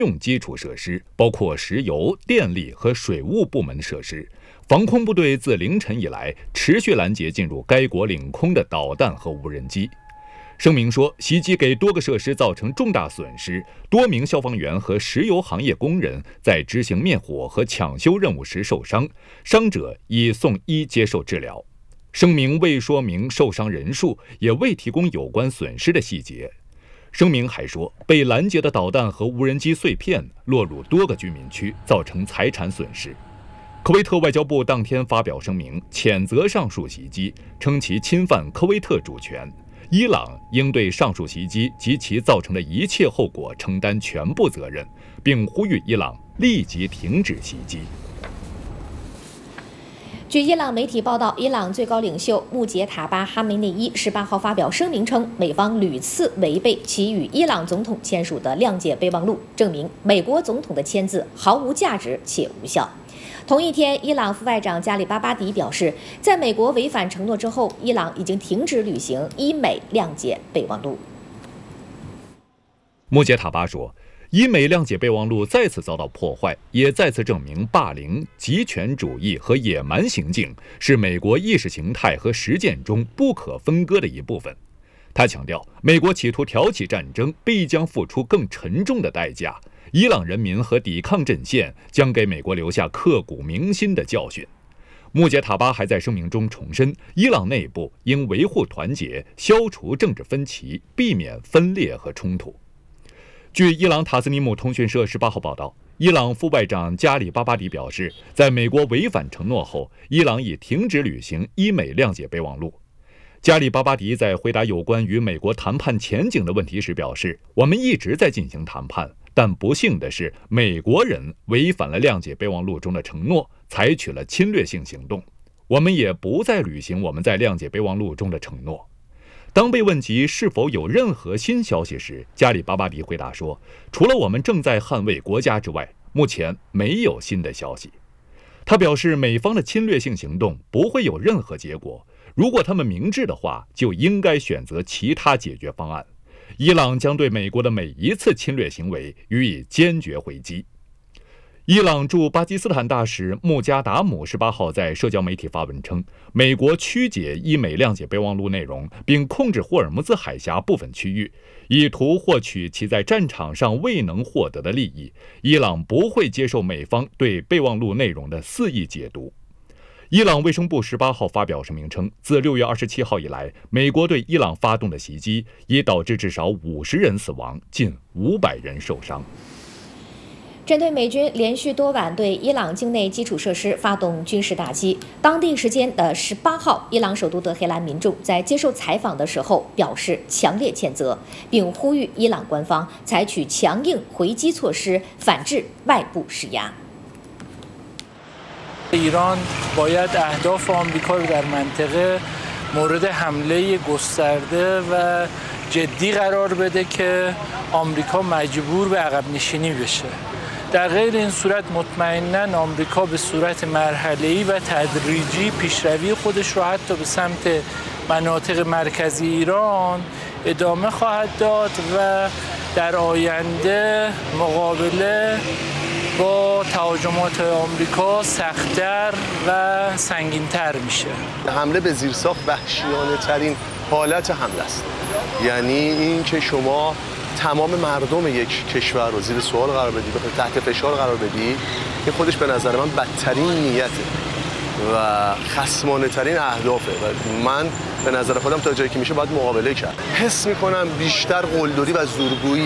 用基础设施，包括石油、电力和水务部门设施。防空部队自凌晨以来持续拦截进入该国领空的导弹和无人机。声明说，袭击给多个设施造成重大损失，多名消防员和石油行业工人在执行灭火和抢修任务时受伤，伤者已送医接受治疗。声明未说明受伤人数，也未提供有关损失的细节。声明还说，被拦截的导弹和无人机碎片落入多个居民区，造成财产损失。科威特外交部当天发表声明，谴责上述袭击，称其侵犯科威特主权。伊朗应对上述袭击及其造成的一切后果承担全部责任，并呼吁伊朗立即停止袭击。 据伊朗媒体报道，伊朗最高领袖穆杰塔巴·哈梅内伊18号发表声明称，美方屡次违背其与伊朗总统签署的谅解备忘录，证明美国总统的签字毫无价值且无效。同一天，伊朗副外长加里巴巴迪表示，在美国违反承诺之后，伊朗已经停止履行伊美谅解备忘录。 穆杰塔巴说，伊美谅解备忘录再次遭到破坏，也再次证明霸凌、极权主义和野蛮行径是美国意识形态和实践中不可分割的一部分。他强调，美国企图挑起战争必将付出更沉重的代价，伊朗人民和抵抗阵线将给美国留下刻骨铭心的教训。穆杰塔巴还在声明中重申，伊朗内部应维护团结，消除政治分歧，避免分裂和冲突。据伊朗塔斯尼姆通讯社18号报道，伊朗副外长加里巴巴迪表示，在美国违反承诺后，伊朗已停止履行伊美谅解备忘录。加里巴巴迪在回答有关与美国谈判前景的问题时表示，我们一直在进行谈判，但不幸的是，美国人违反了谅解备忘录中的承诺，采取了侵略性行动。我们也不再履行我们在谅解备忘录中的承诺。当被问及是否有任何新消息时，加里巴巴迪回答说，除了我们正在捍卫国家之外，目前没有新的消息。他表示，美方的侵略性行动不会有任何结果，如果他们明智的话，就应该选择其他解决方案。伊朗将对美国的每一次侵略行为予以坚决回击。伊朗驻巴基斯坦大使穆加达姆18号在社交媒体发文称，美国曲解伊美谅解备忘录内容，并控制霍尔木兹海峡部分区域，以图获取其在战场上未能获得的利益。伊朗不会接受美方对备忘录内容的肆意解读。伊朗卫生部18号发表声明称，自6月27号以来，美国对伊朗发动的袭击已导致至少50人死亡，近500人受伤。 针对美军连续多晚对伊朗境内基础设施发动军事打击，当地时间的18号，伊朗首都德黑兰民众在接受采访的时候表示强烈谴责，并呼吁伊朗官方采取强硬回击措施，反制外部施压。 ایران باید اهداف آمریکا رو در منطقه مورد حمله گسترده و جدی قرار بده که آمریکا مجبور به عقب نشینی بشه. در غیر این صورت مطمئناً آمریکا به صورت مرحله‌ای و تدریجی پیشروی خودش رو حتی به سمت مناطق مرکزی ایران ادامه خواهد داد و در آینده مقابله با تهاجمات آمریکا سخت‌تر و سنگین‌تر میشه. حمله به زیرساخت وحشیانه ترین حالت حمله است. یعنی این که شما تمام مردم یک کشور رو زیر سوال قرار بدی، تحت فشار قرار بدی، این خودش به نظر من بدترین نیته و خصمانه ترین اهدافه و من به نظر خودم تا جایی که میشه باید مقابله کرد. حس میکنم بیشتر قلدری و زورگویی